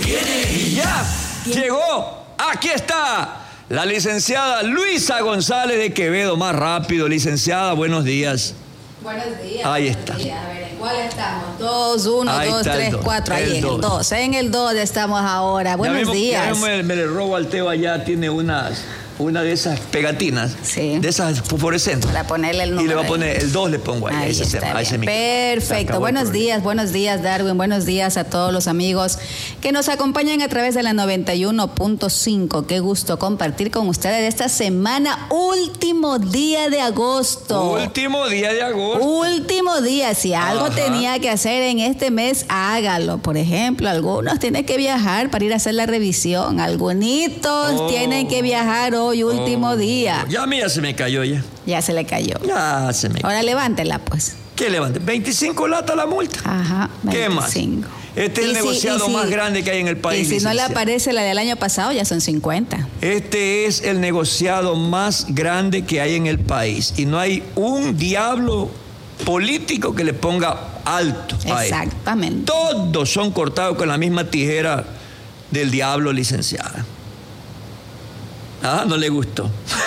Y ya llegó, aquí está la licenciada Luisa González de Quevedo. Más rápido, licenciada, buenos días. Buenos días. Ahí buenos está. Días. A ver, ¿en cuál estamos? 2, 1, Ahí 2, está 3, el dos. 4. Ahí El en dos. el 2. En el 2 estamos ahora. Buenos días. Ya me le robo al Teo allá, tiene una de esas pegatinas, Sí. de esas fosforescentes. Para ponerle el número. Y le va a ahí. poner el 2, le pongo ahí. Ahí ese está a ese bien. micro. Se Perfecto. acabó el problema. Buenos días, Darwin. Buenos días a todos los amigos que nos acompañan a través de la 91.5. Qué gusto compartir con ustedes esta semana, último día de agosto. Último día de agosto. Último día, si algo Ajá. tenía que hacer en este mes, hágalo. Por ejemplo, algunos tienen que viajar para ir a hacer la revisión. Algunitos tienen que viajar hoy, último día. Ya a mí ya se me cayó ya. Ya se le cayó. Ya se me cayó. Ahora levántela, pues. ¿Qué levante? 25 latas la multa. Ajá. ¿Qué más? 25. Este es el negociado más grande que hay en el país. Y si no le licenciado. aparece la del año pasado, ya son 50. Este es el negociado más grande que hay en el país. Y no hay un diablo político que le ponga alto a él. Exactamente. Todos son cortados con la misma tijera del diablo, licenciada. Ah, no le gustó.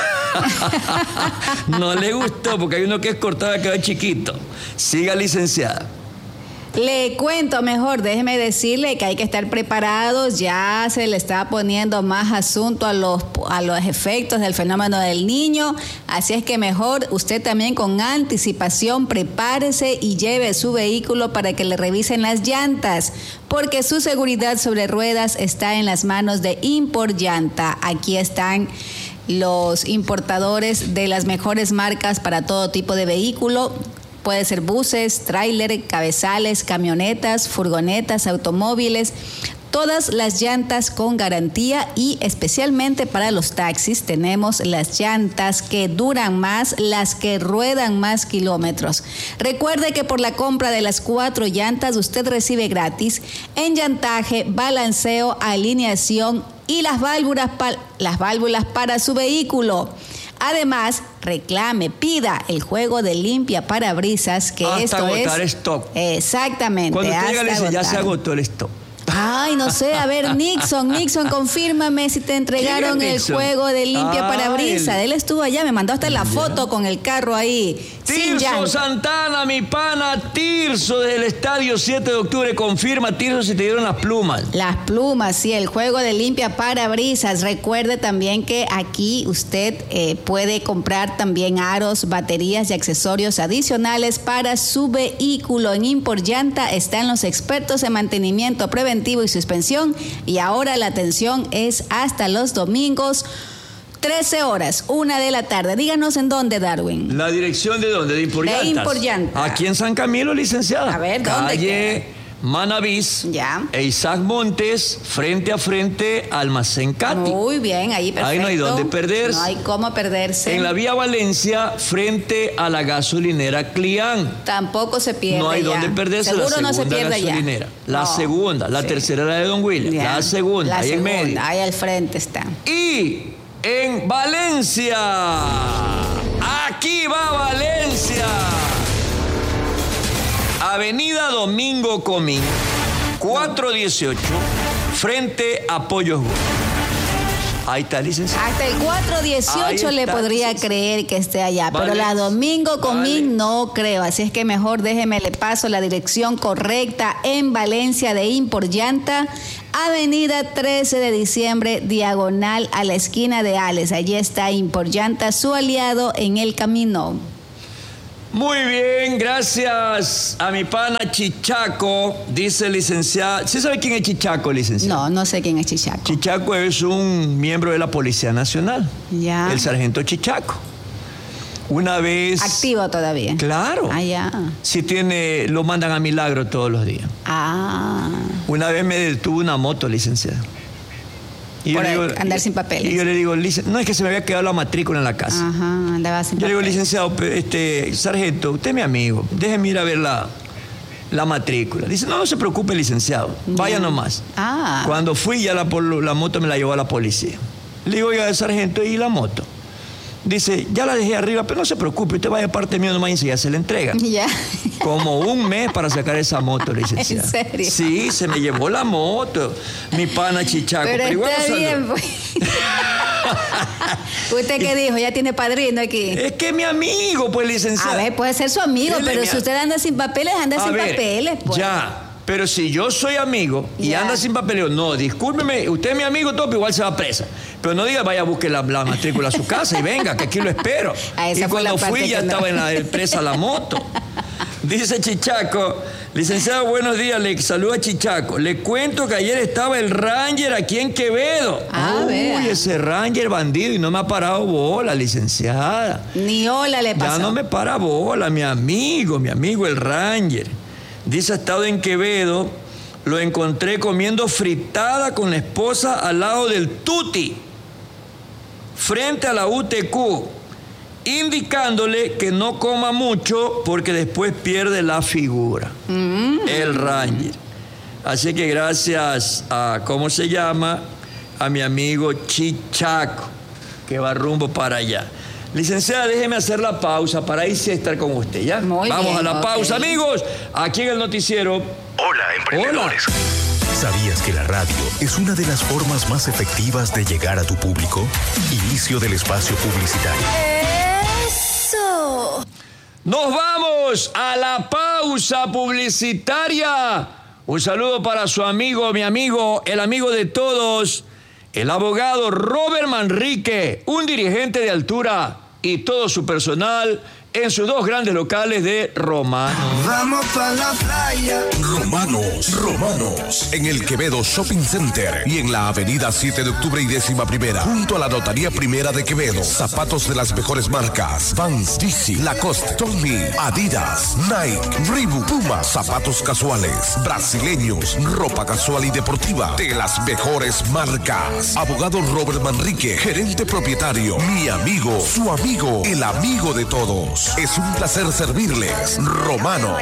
No le gustó porque hay uno que es cortado y queda chiquito. Siga, licenciada. Le cuento mejor, déjeme decirle que hay que estar preparados, ya se le está poniendo más asunto a los efectos del fenómeno del niño, así es que mejor usted también con anticipación prepárese y lleve su vehículo para que le revisen las llantas, porque su seguridad sobre ruedas está en las manos de Import Llanta. Aquí están los importadores de las mejores marcas para todo tipo de vehículo. Puede ser buses, tráiler, cabezales, camionetas, furgonetas, automóviles, todas las llantas con garantía y especialmente para los taxis tenemos las llantas que duran más, las que ruedan más kilómetros. Recuerde que por la compra de las 4 llantas usted recibe gratis enllantaje, balanceo, alineación y las válvulas para su vehículo. Además, reclame, pida el juego de limpia parabrisas, que hasta esto agotar es... stock. Exactamente. Cuando usted llega, le dice, ya agotar. se agotó el stock. Ay, no sé, a ver, Nixon, confírmame si te entregaron ¿Quién el es Nixon? juego de limpia Ah, parabrisas. Él estuvo allá, me mandó hasta la foto con el carro ahí. sin Tirso llanta. Santana, mi pana, Tirso del Estadio 7 de octubre, confirma, Tirso, si te dieron las plumas. Las plumas, sí, el juego de limpia parabrisas. Recuerde también que aquí usted puede comprar también aros, baterías y accesorios adicionales para su vehículo. En Import Llanta están los expertos en mantenimiento preventivo y suspensión, y ahora la atención es hasta los domingos, 13 horas, 1 de la tarde. Díganos en dónde, Darwin. ¿La dirección de dónde? De Import De Llantas. Import Llanta. Aquí en San Camilo, licenciada. A ver, ¿dónde Calle Manavís. Ya. E Isaac Montes, frente a frente, Almacén Cati. Muy bien, ahí perfecto. Ahí no hay dónde perderse. No hay cómo perderse. En la vía Valencia, frente a la gasolinera Clián. Tampoco se pierde. No hay ya. dónde perderse. Seguro la segunda no se pierde gasolinera. ya. La No. segunda, la Sí. tercera era de Don William. Ya. La segunda, ahí segunda, en medio. ahí al frente está. Y en Valencia, aquí va Valencia. Avenida Domingo Comín, 418, frente a Pollos Gómez. Ahí está, licenciado. Hasta el 418 Ahí le está, podría sí, sí. creer que esté allá, pero Vale. la Domingo Comín Vale. no creo, así es que mejor déjeme le paso la dirección correcta en Valencia de Import Llanta, Avenida 13 de diciembre, diagonal a la esquina de Ales. Allí está Import Llanta, su aliado en el camino. Muy bien, gracias a mi pana Chichaco, dice licenciado. ¿Sí sabe quién es Chichaco, licenciado? No sé quién es Chichaco. Chichaco es un miembro de la Policía Nacional. Ya. El sargento Chichaco. Una vez... Activo todavía. Claro. Ah, ya. Si tiene, lo mandan a Milagro todos los días. Ah. Una vez me detuvo una moto, licenciado. Y Por andar sin papeles. Y yo le digo, no, es que se me había quedado la matrícula en la casa. Ajá, andaba sin Yo le digo, papeles. licenciado, sargento, usted es mi amigo, déjeme ir a ver la matrícula. Dice, no se preocupe, licenciado, vaya nomás. Ah. Cuando fui, ya la moto me la llevó a la policía. Le digo, oiga, sargento, ¿y la moto? Dice, ya la dejé arriba, pero no se preocupe, usted vaya a parte mía nomás y enseguida se le entrega. Ya. Como un mes para sacar esa moto, licenciada. ¿En serio? Sí, se me llevó la moto. Mi pana Chichaco. Pero igual está bien, pues. ¿Usted qué dijo? ¿Ya tiene padrino aquí? Es que mi amigo, pues, licenciada. A ver, puede ser su amigo, pero si usted anda sin papeles, anda sin papeles, pues. Ya. Pero si yo soy amigo y anda sin papeleo, no, discúlpeme, usted es mi amigo, todo, pero igual se va presa. Pero no diga, vaya a buscar la matrícula a su casa y venga, que aquí lo espero. Y cuando fui ya estaba en la presa la moto. Dice Chichaco, licenciado, buenos días, le saluda Chichaco. Le cuento que ayer estaba el Ranger aquí en Quevedo. Uy, ese Ranger bandido y no me ha parado bola, licenciada. Ni hola le pasó. Ya no me para bola, mi amigo el Ranger. Dice, ha estado en Quevedo, lo encontré comiendo fritada con la esposa al lado del Tuti, frente a la UTQ, indicándole que no coma mucho porque después pierde la figura. El Ranger. Así que gracias a, ¿cómo se llama? A mi amigo Chichaco, que va rumbo para allá. Licenciada, déjeme hacer la pausa para ahí sí estar con usted, ¿ya? Vamos a la pausa, amigos. Aquí en el noticiero. Hola, emprendedores. Hola. ¿Sabías que la radio es una de las formas más efectivas de llegar a tu público? Inicio del espacio publicitario. ¡Eso! Nos vamos a la pausa publicitaria. Un saludo para su amigo, mi amigo, el amigo de todos, el abogado Robert Manrique, un dirigente de altura, y todo su personal en sus dos grandes locales de Romanos. Vamos para la playa. Romanos. En el Quevedo Shopping Center y en la avenida 7 de octubre y 11ª, junto a la Notaría Primera de Quevedo. Zapatos de las mejores marcas: Vans, DC, Lacoste, Tommy, Adidas, Nike, Reebok, Puma. Zapatos casuales, brasileños, ropa casual y deportiva de las mejores marcas. Abogado Robert Manrique, gerente propietario, mi amigo, su amigo, el amigo de todos. Es un placer servirles. Romanos.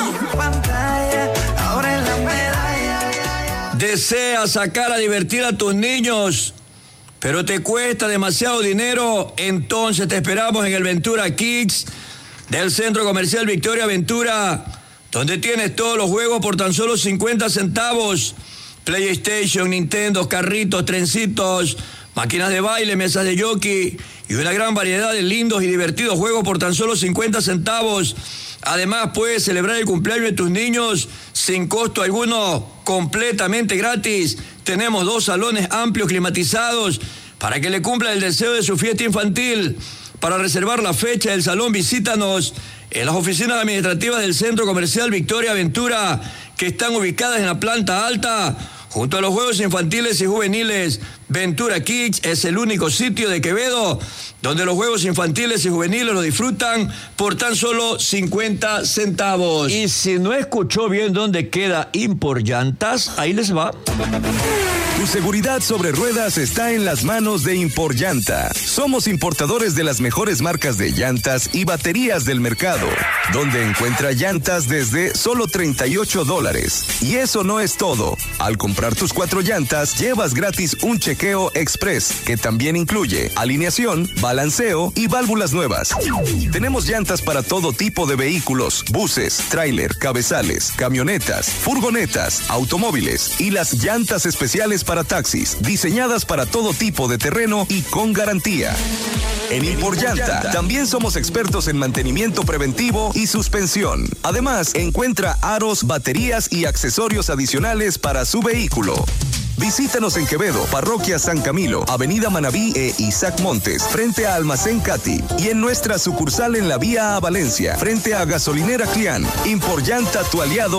¿Deseas sacar a divertir a tus niños, pero te cuesta demasiado dinero? Entonces te esperamos en el Ventura Kids del Centro Comercial Victoria Ventura, donde tienes todos los juegos por tan solo 50 centavos. PlayStation, Nintendo, carritos, trencitos, máquinas de baile, mesas de jockey y una gran variedad de lindos y divertidos juegos por tan solo 50 centavos. Además, puedes celebrar el cumpleaños de tus niños sin costo alguno, completamente gratis. Tenemos 2 salones amplios climatizados para que le cumpla el deseo de su fiesta infantil. Para reservar la fecha del salón, visítanos en las oficinas administrativas del Centro Comercial Victoria Ventura, que están ubicadas en la planta alta, junto a los juegos infantiles y juveniles. Ventura Kids es el único sitio de Quevedo donde los juegos infantiles y juveniles lo disfrutan por tan solo 50 centavos. Y si no escuchó bien dónde queda Import Llantas, ahí les va. Tu seguridad sobre ruedas está en las manos de Import Llanta. Somos importadores de las mejores marcas de llantas y baterías del mercado, donde encuentra llantas desde solo $38. Y eso no es todo. Al comprar tus 4 llantas, llevas gratis un chequeo express, que también incluye alineación, balanceo y válvulas nuevas. Tenemos llantas para todo tipo de vehículos: buses, tráiler, cabezales, camionetas, furgonetas, automóviles y las llantas especiales para taxis, diseñadas para todo tipo de terreno y con garantía. En Import Llanta también somos expertos en mantenimiento preventivo y suspensión. Además, encuentra aros, baterías y accesorios adicionales para su vehículo. Visítanos en Quevedo, Parroquia San Camilo, Avenida Manabí e Isaac Montes, frente a Almacén Cati, y en nuestra sucursal en la vía a Valencia, frente a Gasolinera Clián. Import Llanta, tu aliado